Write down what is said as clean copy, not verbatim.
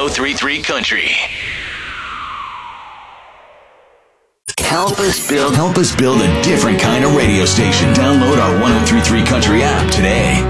1033 Country. Help us build a different kind of radio station. Download our 1033 Country app today.